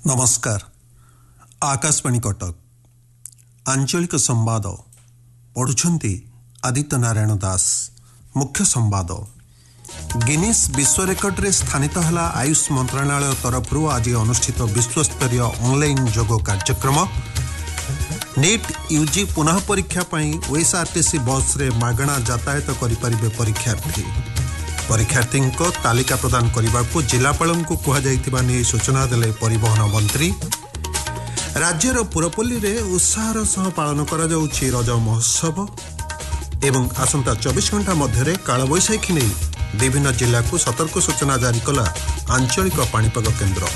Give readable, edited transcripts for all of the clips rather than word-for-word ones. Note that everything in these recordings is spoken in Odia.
नमस्कार। आकाशवाणी कटक आंचलिक संवाद पढ़ुछंती आदित्य नारायण दास। मुख्य संवाद। गिनीस विश्व रेकर्ड रे स्थानित हला आयुष मंत्रालय तरफ आज अनुष्ठित विश्वस्तरीय ऑनलाइन योग कार्यक्रम। नीट यूजी पुनः परीक्षा पई ओएसआरटीसी बस रे मागणा यातायात करि परिबे परीक्षार्थी। परीक्षार्थी तालिका प्रदान करने को जिलापाल को कहुआ नहीं सूचना देले परिवहन मंत्री। राज्यर पुरपल्ली रे उत्साहर सह पालन करा जाउछि रज महोत्सव एवं आसंता 24 घंटा मध्य कालबैशाखी नहीं विभिन्न जिला को सतर्क सूचना जारी कला आंचलिक पाणीपाग केन्द्र।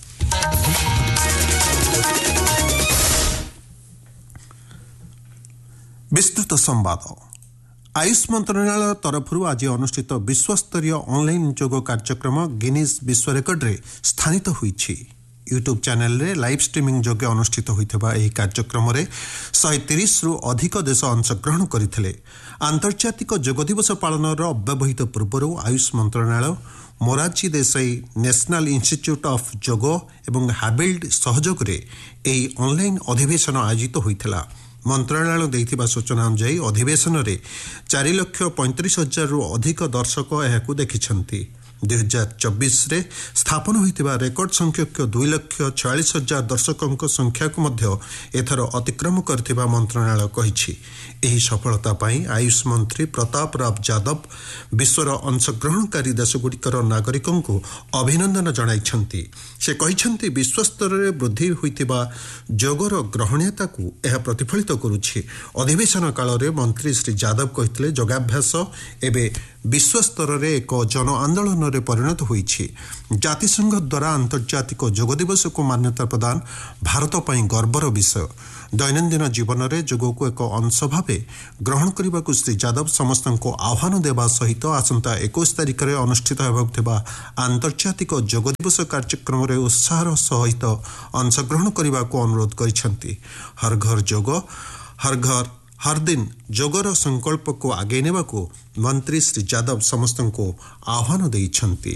विस्तृत संवाद। आयुष मंत्रालय तरफ आज अनुष्ठित विश्वस्तरीय ऑनलाइन योग कार्यक्रम गिनीज विश्व रेकर्ड रे स्थानित होईछि। यूट्यूब चैनल रे लाइव स्ट्रीमिंग जोगे अनुष्ठित होइथिबा एही कार्यक्रम रे 130 रु अधिक देश अंशग्रहण करथिले। आंतर्जातिक योग दिवस पालन अव्यवहित पूर्व आयुष मंत्रालय Morarji Desai national institute of योग एवं हैबिल्ड सहयोग रे एही ऑनलाइन अधिवेशन आयोजित होइथिला। मंत्रालय देइथिबा सूचना अनुसार अधिवेशन रे 4,35,000 रु अधिक दर्शक एहाकू देखिछंती। 2024 रे स्थापन होइतिबा रेकर्ड संख्यक 2,46,000 दर्शकों संख्या को मध्य एथर अतिक्रम करथिबा मंत्रालय कहिछि। एही सफलता पाई आयुष मंत्री प्रताप राव यादव विश्वर अंशग्रहणकारी देशगुड़िकर नागरिकों को अभिनंदन जणाइछंती। से कहिछंती विश्व स्तर रे वृद्धि होइतिबा जोगर ग्रहणीयता को यह प्रतिफलित करुछि। अधिवेशन काल रे मंत्री श्री यादव कहितले योगाभ्यास एबे विश्व स्तर रे एक जन आंदोलन रे परिणत होईछि। जातिसंघ द्वारा अंतर्जातिक योग दिवस को मान्यता प्रदान भारत पई गर्वर विषय। दैनंदिन जीवन रे योग को एक अंश भावे ग्रहण करने को श्री यादव समस्त को आह्वान देवा सहित आसंता 21 तारिख में अनुष्ठित होगा आंतर्जातिक योग दिवस कार्यक्रम रे उत्साह सहित अंशग्रहण करने को अनुरोध करिसेंती। हर घर योग हर घर हर दिन जोगर संकल्प को आगे नेबा को मंत्री श्री यादव समस्त को आह्वान देइछंती।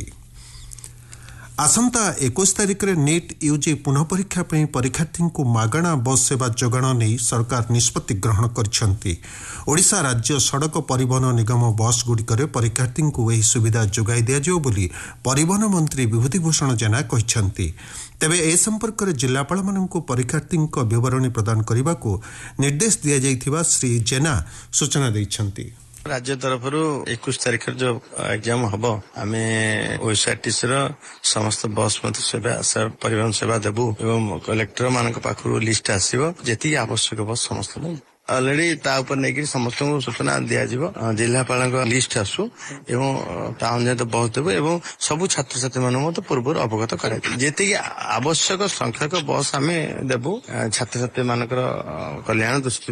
आसंता 21 तारिख में नीट यूजी पुनः परीक्षा पर परीक्षार्थी को मागणा बस सेवा जोगाण नहीं सरकार निष्पत्ति ग्रहण करछंती। ओडिशा राज्य सड़क परिवहन निगम बस गुड़िकर परीक्षार्थी को यही सुविधा जोगाई दिया बोली परिवहन मंत्री विभूतिभूषण जेना कहिछंती। तेबे ए संपर्क में जिलापाल मानक परीक्षार्थी विवरणी प्रदान करने को निर्देश दिया जाइथिबा श्री जेना सूचना दैछंती। राज्य तरफ 21 तारिख जो एग्जाम हम आम ओएसआरटीसी समस्त बस सेवा परिवहन सेवा देबू एवं कलेक्टर मान पाखु लिस्ट आसो जी आवश्यक बस समस्त ऑलरेडी तापर नहीं समस्त सूचना दिज्व जिलापाल लिस्ट आसू एवं टाउन तो बस देव एवं सबू छात्र छात्री मान पूर्व अवगत कर जी आवश्यक संख्यक बस आम देबू छात्र छात्री मान कल्याण दृष्टि।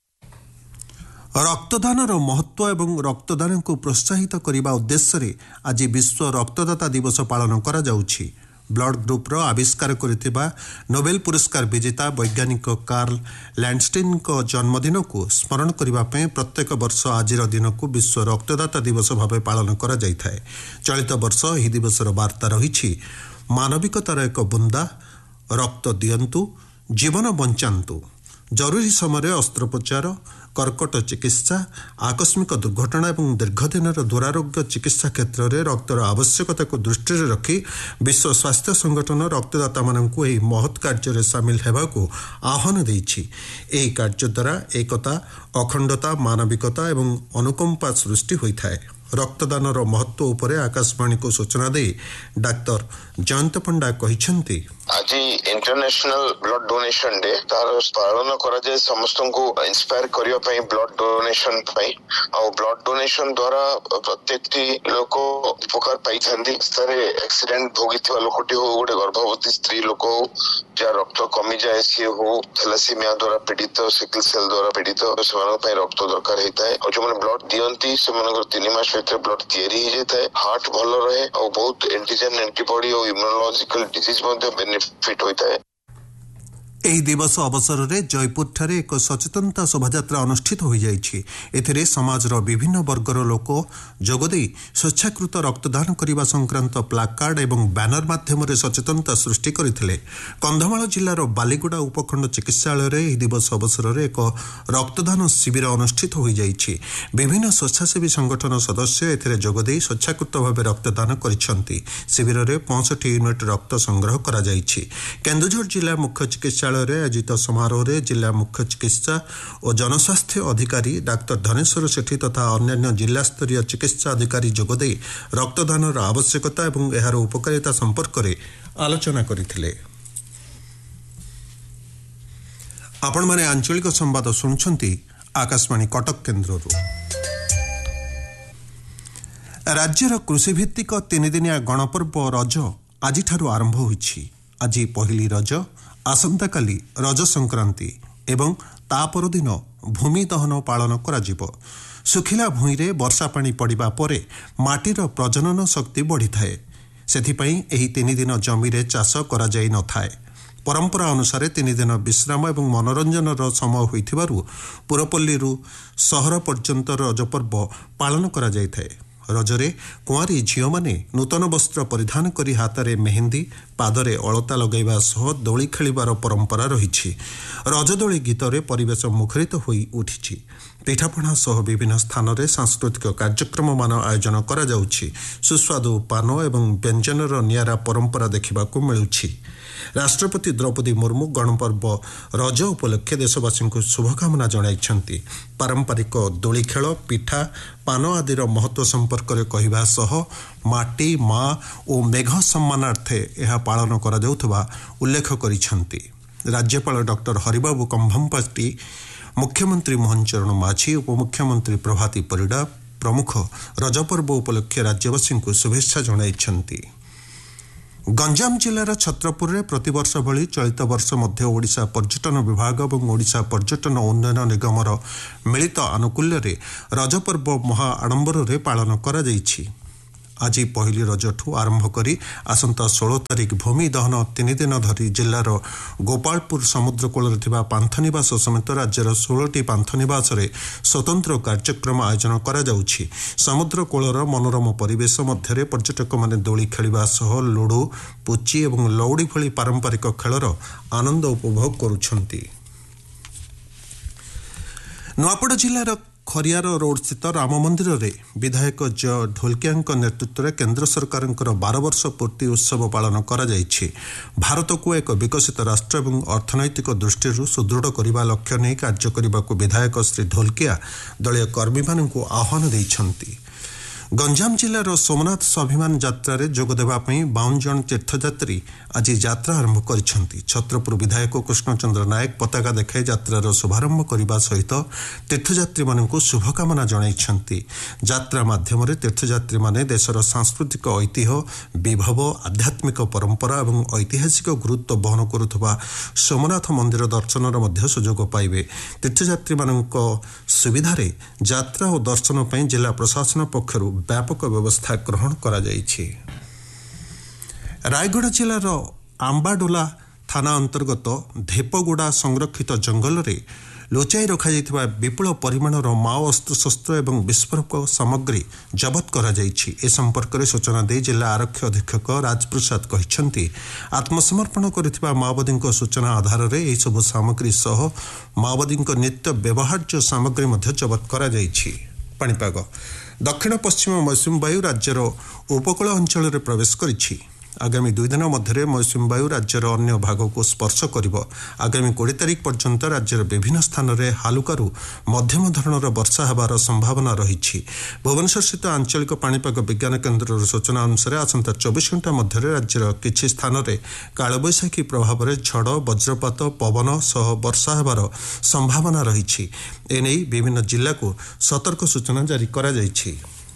रक्तदान महत्व एवं रक्तदान को प्रोत्साहित करने उद्देश्य रे आज विश्व रक्तदाता दिवस पालन करा जाउछि। ब्लड ग्रुप रो आविष्कार करथिबा नोबेल पुरस्कार विजेता वैज्ञानिक कार्ल लैंडस्टीन को जन्मदिन को स्मरण करने पे प्रत्येक वर्ष आज दिन को विश्व रक्तदाता दिवस भाव पालन करा जाइथाय। चलित वर्ष एही दिवसर वार्ता रहिछि मानविकतार एक बुंदा रक्त दियंतु जीवन बंचांतु। जरूरी समय अस्त्रोपचार कर्कट चिकित्सा आकस्मिक दुर्घटना और दीर्घदिन दुरारोग्य चिकित्सा क्षेत्र में रक्तर आवश्यकता को दृष्टि रखी विश्व स्वास्थ्य संगठन रक्तदाता मानू यह महत् कार्य सामिल होगा आह्वान देइछि। एही कार्य द्वारा एकता अखंडता मानविकता और अनुकंपा सृष्टि होता है। रक्तदान महत्व उपरे आकाशवाणी को सूचना दे डाक्टर जयंत पंडा कहिछंती। आज इंटरनेशनल ब्लड डोनेशन डे तार पालन करा जाय समस्त को इंस्पायर करिया पई ब्लड डोनेशन पई और ब्लड डोनेशन द्वारा प्रत्येक लोक उपकार पाई थांदी। स्तर एक्सीडेंट भोगिथिबा लोकटी हो गोटे गर्भवती स्त्री लोक हो जा रक्त कमी जाय सी हो थैलेसीमिया द्वारा पीड़ित सिकल सेल द्वारा पीड़ित सेमान पई रक्त दरकार हेता है और जो माने ब्लड दियंती सेमान 3 मास भीतर ब्लड तैयारी हो जाता है। हार्ट भल रहे और बहुत एंटीजन एंटीबॉडी और इम्यूनोलॉजिकल डिजीज मध्ये बेनिफिट होता है। ଏହି ଦିବସ ଅବସରରେ ଜୟପୁରଠାରେ ଏକ ସଚେତନତା ଶୋଭାଯାତ୍ରା ଅନୁଷ୍ଠିତ ହୋଇଯାଇଛି। ଏଥିରେ ସମାଜର ବିଭିନ୍ନ ବର୍ଗର ଲୋକ ଯୋଗଦେଇ ସ୍ୱେଚ୍ଛାକୃତ ରକ୍ତଦାନ କରିବା ସଂକ୍ରାନ୍ତ ପ୍ଲାକାର୍ଡ ଏବଂ ବ୍ୟାନର ମାଧ୍ୟମରେ ସଚେତନତା ସୃଷ୍ଟି କରିଥିଲେ। କନ୍ଧମାଳ ଜିଲ୍ଲାର ବାଲିଗୁଡ଼ା ଉପଖଣ୍ଡ ଚିକିତ୍ସାଳୟରେ ଏହି ଦିବସ ଅବସରରେ ଏକ ରକ୍ତଦାନ ଶିବିର ଅନୁଷ୍ଠିତ ହୋଇଯାଇଛି। ବିଭିନ୍ନ ସ୍ୱେଚ୍ଛାସେବୀ ସଂଗଠନ ସଦସ୍ୟ ଏଥିରେ ଯୋଗଦେଇ ସ୍ୱେଚ୍ଛାକୃତ ଭାବେ ରକ୍ତଦାନ କରିଛନ୍ତି। ଶିବିରରେ 65 ୟୁନିଟ୍ ରକ୍ତ ସଂଗ୍ରହ କରାଯାଇଛି। କେନ୍ଦୁଝର ଜିଲ୍ଲା ମୁଖ୍ୟ ଚିକିତ୍ସାଳୟରେ ଆୟୋଜିତ ସମାରୋହରେ ଜିଲ୍ଲା ମୁଖ୍ୟ ଚିକିତ୍ସା ଓ ଜନସ୍ୱାସ୍ଥ୍ୟ ଅଧିକାରୀ ଡାକ୍ତର ଧନେଶ୍ୱର ସେଠୀ ତଥା ଅନ୍ୟାନ୍ୟ ଜିଲ୍ଲାସ୍ତରୀୟ ଚିକିତ୍ସା ଅଧିକାରୀ ଯୋଗଦେଇ ରକ୍ତଦାନର ଆବଶ୍ୟକତା ଏବଂ ଏହାର ଉପକାରିତା ସମ୍ପର୍କରେ ଆଲୋଚନା କରିଥିଲେ। ଆପଣମାନେ ଆଞ୍ଚଳିକ ସମ୍ବାଦ ଶୁଣୁଛନ୍ତି ଆକାଶବାଣୀ କଟକ କେନ୍ଦ୍ରରୁ। ରାଜ୍ୟର କୃଷିଭିତ୍ତିକ 3 ଦିନିଆ ଗଣପର୍ବ ରଜ ଆଜିଠାରୁ ଆରମ୍ଭ ହୋଇଛି। ଆଜି ପହିଲି ରଜ, ଆସନ୍ତାକାଲି ରଜ ସଂକ୍ରାନ୍ତି ଏବଂ ତା ପରଦିନ ଭୂମି ଦହନ ପାଳନ କରାଯିବ। ଶୁଖିଲା ଭୂଇଁରେ ବର୍ଷା ପାଣି ପଡ଼ିବା ପରେ ମାଟିର ପ୍ରଜନନ ଶକ୍ତି ବଢ଼ିଥାଏ। ସେଥିପାଇଁ ଏହି 3 ଦିନ ଜମିରେ ଚାଷ କରାଯାଇ ନଥାଏ। ପରମ୍ପରା ଅନୁସାରେ 3 ଦିନ ବିଶ୍ରାମ ଏବଂ ମନୋରଞ୍ଜନର ସମୟ ହୋଇଥିବାରୁ ପୁରପଲ୍ଲୀରୁ ସହର ପର୍ଯ୍ୟନ୍ତ ରଜପର୍ବ ପାଳନ କରାଯାଇଥାଏ। ରଜରେ କୁଆଁରୀ ଝିଅମାନେ ନୂତନ ବସ୍ତ୍ର ପରିଧାନ କରି ହାତରେ ମେହେନ୍ଦି, ପାଦରେ ଅଳତା ଲଗାଇବା ସହ ଦୋଳି ଖେଳିବାର ପରମ୍ପରା ରହିଛି। ରଜଦୋଳି ଗୀତରେ ପରିବେଶ ମୁଖରିତ ହୋଇ ଉଠିଛି। ପିଠାପଣା ସହ ବିଭିନ୍ନ ସ୍ଥାନରେ ସାଂସ୍କୃତିକ କାର୍ଯ୍ୟକ୍ରମମାନ ଆୟୋଜନ କରାଯାଉଛି। ସୁସ୍ୱାଦୁ ପାନ ଏବଂ ବ୍ୟଞ୍ଜନର ନିଆରା ପରମ୍ପରା ଦେଖିବାକୁ ମିଳୁଛି। ରାଷ୍ଟ୍ରପତି ଦ୍ରୌପଦୀ ମୁର୍ମୁ ଗଣପର୍ବ ରଜ ଉପଲକ୍ଷେ ଦେଶବାସୀଙ୍କୁ ଶୁଭକାମନା ଜଣାଇଛନ୍ତି। ପାରମ୍ପରିକ ଦୋଳି ଖେଳ, ପିଠା, ପାନ ଆଦିର ମହତ୍ତ୍ୱ ସମ୍ପର୍କରେ କହିବା ସହ ମାଟି, ମା ଓ ମେଘ ସମ୍ମାନାର୍ଥେ ଏହା ପାଳନ କରାଯାଉଥିବା ଉଲ୍ଲେଖ କରିଛନ୍ତି। ରାଜ୍ୟପାଳ ଡକ୍ଟର ହରିବାବୁ କମ୍ଭମପାଟି, ମୁଖ୍ୟମନ୍ତ୍ରୀ ମୋହନ ଚରଣ ମାଝୀ, ଉପମୁଖ୍ୟମନ୍ତ୍ରୀ ପ୍ରଭାତୀ ପରିଡ଼ା ପ୍ରମୁଖ ରଜପର୍ବ ଉପଲକ୍ଷେ ରାଜ୍ୟବାସୀଙ୍କୁ ଶୁଭେଚ୍ଛା ଜଣାଇଛନ୍ତି। ଗଞ୍ଜାମ ଜିଲ୍ଲାର ଛତ୍ରପୁରରେ ପ୍ରତିବର୍ଷ ଭଳି ଚଳିତ ବର୍ଷ ମଧ୍ୟ ଓଡ଼ିଶା ପର୍ଯ୍ୟଟନ ବିଭାଗ ଏବଂ ଓଡ଼ିଶା ପର୍ଯ୍ୟଟନ ଉନ୍ନୟନ ନିଗମର ମିଳିତ ଆନୁକୂଲ୍ୟରେ ରଜପର୍ବ ମହା ଆଡ଼ମ୍ବରରେ ପାଳନ କରାଯାଇଛି। ଆଜି ପହିଲି ରଜଠୁ ଆରମ୍ଭ କରି ଆସନ୍ତା 16 ତାରିଖ ଭୂମି ଦହନ 3 ଦିନ ଧରି ଜିଲ୍ଲାର ଗୋପାଳପୁର ସମୁଦ୍ରକୂଳରେ ଥିବା ପାନ୍ଥନିବାସ ସମେତ ରାଜ୍ୟର 16ଟି ପାନ୍ଥନିବାସରେ ସ୍ୱତନ୍ତ୍ର କାର୍ଯ୍ୟକ୍ରମ ଆୟୋଜନ କରାଯାଉଛି। ସମୁଦ୍ରକୂଳର ମନୋରମ ପରିବେଶ ମଧ୍ୟରେ ପର୍ଯ୍ୟଟକମାନେ ଦୋଳି ଖେଳିବା ସହ ଲୁଡୁ, ପୁଚି ଏବଂ ଲଉଡ଼ି ଭଳି ପାରମ୍ପରିକ ଖେଳର ଆନନ୍ଦ ଉପଭୋଗ କରୁଛନ୍ତି। ନୂଆପଡ଼ା ଜିଲ୍ଲାର ଖରିଆର ରୋଡସ୍ଥିତ ରାମ ମନ୍ଦିରରେ ବିଧାୟକ ଜୟ ଢୋଲକିଆଙ୍କ ନେତୃତ୍ୱରେ କେନ୍ଦ୍ର ସରକାରଙ୍କର 12 ବର୍ଷ ପୂର୍ତ୍ତି ଉତ୍ସବ ପାଳନ କରାଯାଇଛି। ଭାରତକୁ ଏକ ବିକଶିତ ରାଷ୍ଟ୍ର ଏବଂ ଅର୍ଥନୈତିକ ଦୃଷ୍ଟିରୁ ସୁଦୃଢ଼ କରିବା ଲକ୍ଷ୍ୟ ନେଇ କାର୍ଯ୍ୟ କରିବାକୁ ବିଧାୟକ ଶ୍ରୀ ଢୋଲକିଆ ଦଳୀୟ କର୍ମୀମାନଙ୍କୁ ଆହ୍ୱାନ ଦେଇଛନ୍ତି। ଗଞ୍ଜାମ ଜିଲ୍ଲାର ସୋମନାଥ ସ୍ୱାଭିମାନ ଯାତ୍ରାରେ ଯୋଗଦେବା ପାଇଁ 52 ଜଣ ତୀର୍ଥଯାତ୍ରୀ ଆଜି ଯାତ୍ରା ଆରମ୍ଭ କରିଛନ୍ତି। ଛତ୍ରପୁର ବିଧାୟକ କୃଷ୍ଣଚନ୍ଦ୍ର ନାୟକ ପତାକା ଦେଖାଇ ଯାତ୍ରାର ଶୁଭାରମ୍ଭ କରିବା ସହିତ ତୀର୍ଥଯାତ୍ରୀମାନଙ୍କୁ ଶୁଭକାମନା ଜଣାଇଛନ୍ତି। ଯାତ୍ରା ମାଧ୍ୟମରେ ତୀର୍ଥଯାତ୍ରୀମାନେ ଦେଶର ସାଂସ୍କୃତିକ ଐତିହ୍ୟ, ବିଭବ, ଆଧ୍ୟାତ୍ମିକ ପରମ୍ପରା ଏବଂ ଐତିହାସିକ ଗୁରୁତ୍ୱ ବହନ କରୁଥିବା ସୋମନାଥ ମନ୍ଦିର ଦର୍ଶନର ମଧ୍ୟ ସୁଯୋଗ ପାଇବେ। ତୀର୍ଥଯାତ୍ରୀମାନଙ୍କ ସୁବିଧାରେ ଯାତ୍ରା ଓ ଦର୍ଶନ ପାଇଁ ଜିଲ୍ଲା ପ୍ରଶାସନ ପକ୍ଷରୁ ବ୍ୟାପକ ବ୍ୟବସ୍ଥା ଗ୍ରହଣ କରାଯାଇଛି। ରାୟଗଡ଼ା ଜିଲ୍ଲାର ଆମ୍ବାଡୋଲା ଥାନା ଅନ୍ତର୍ଗତ ଧେପଗୁଡ଼ା ସଂରକ୍ଷିତ ଜଙ୍ଗଲରେ ଲୁଚାଇ ରଖାଯାଇଥିବା ବିପୁଳ ପରିମାଣର ମାଓ ଅସ୍ତ୍ରଶସ୍ତ୍ର ଏବଂ ବିସ୍ଫୋରକ ସାମଗ୍ରୀ ଜବତ କରାଯାଇଛି। ଏ ସମ୍ପର୍କରେ ସୂଚନା ଦେଇ ଜିଲ୍ଲା ଆରକ୍ଷୀ ଅଧୀକ୍ଷକ ରାଜପ୍ରସାଦ କହିଛନ୍ତି, ଆତ୍ମସମର୍ପଣ କରିଥିବା ମାଓବାଦୀଙ୍କ ସୂଚନା ଆଧାରରେ ଏହିସବୁ ସାମଗ୍ରୀ ସହ ମାଓବାଦୀଙ୍କ ନିତ୍ୟ ବ୍ୟବହାର୍ଯ୍ୟ ସାମଗ୍ରୀ ମଧ୍ୟ ଜବତ କରାଯାଇଛି। ପାଣିପାଗ। ଦକ୍ଷିଣ ପଶ୍ଚିମ ମୌସୁମୀ ବାୟୁ ରାଜ୍ୟର ଉପକୂଳ ଅଞ୍ଚଳରେ ପ୍ରବେଶ କରିଛି। ଆଗାମୀ 2 ଦିନ ମଧ୍ୟରେ ମୌସୁମୀ ବାୟୁ ରାଜ୍ୟର ଅନ୍ୟ ଭାଗକୁ ସ୍ପର୍ଶ କରିବ। ଆଗାମୀ 20 ତାରିଖ ପର୍ଯ୍ୟନ୍ତ ରାଜ୍ୟର ବିଭିନ୍ନ ସ୍ଥାନରେ ହାଲୁକାରୁ ମଧ୍ୟମ ଧରଣର ବର୍ଷା ହେବାର ସମ୍ଭାବନା ରହିଛି। ଭୁବନେଶ୍ୱରସ୍ଥିତ ଆଞ୍ଚଳିକ ପାଣିପାଗ ବିଜ୍ଞାନ କେନ୍ଦ୍ରର ସୂଚନା ଅନୁସାରେ ଆସନ୍ତା 24 ଘଣ୍ଟା ମଧ୍ୟରେ ରାଜ୍ୟର କିଛି ସ୍ଥାନରେ କାଳବୈଶାଖୀ ପ୍ରଭାବରେ ଝଡ଼, ବଜ୍ରପାତ, ପବନ ସହ ବର୍ଷା ହେବାର ସମ୍ଭାବନା ରହିଛି। ଏନେଇ ବିଭିନ୍ନ ଜିଲ୍ଲାକୁ ସତର୍କ ସୂଚନା ଜାରି କରାଯାଇଛି।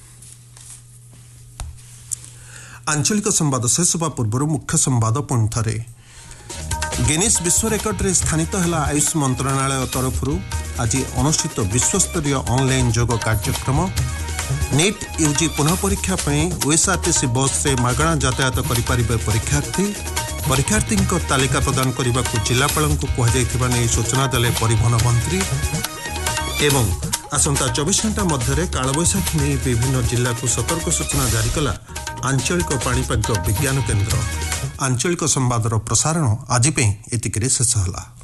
ଆଞ୍ଚଳିକ ସମ୍ବାଦ ଶେଷ ହେବା ପୂର୍ବରୁ ମୁଖ୍ୟ ସମ୍ବାଦ ପୁଣିଥରେ। ଗିନିସ୍ ବିଶ୍ୱ ରେକର୍ଡରେ ସ୍ଥାନିତ ହେଲା ଆୟୁଷ ମନ୍ତ୍ରଣାଳୟ ତରଫରୁ ଆଜି ଅନୁଷ୍ଠିତ ବିଶ୍ୱସ୍ତରୀୟ ଅନଲାଇନ୍ ଯୋଗ କାର୍ଯ୍ୟକ୍ରମ। ନିଟ୍ ୟୁଜି ପୁନଃ ପରୀକ୍ଷା ପାଇଁ ଓଏସ୍ଆରଟିସି ବସ୍ରେ ମାଗଣା ଯାତାୟାତ କରିପାରିବେ ପରୀକ୍ଷାର୍ଥୀ। परीक्षार्थीଙ୍କ तालिका प्रदान करने को जिलापालଙ୍କୁ कुहाଯାଇଥିବା ନେଇ सूचना देले परिवहन मंत्री एवं आसंता 24 घंटा मध्य कालबैशाखी नहीं विभिन्न जिला को सतर्क सूचना जारी कला आंचलिक पाणीपाग विज्ञान केन्द्र। आंचलिक संवादर प्रसारण आज एतिके शेष होला।